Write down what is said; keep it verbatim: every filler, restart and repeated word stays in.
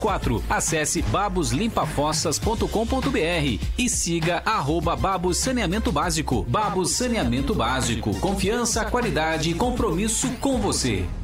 quatro. Acesse babos limpa fossas ponto com ponto br e siga arroba Babos Saneamento Básico. Babos Saneamento Básico. Confiança, qualidade e compromisso com você.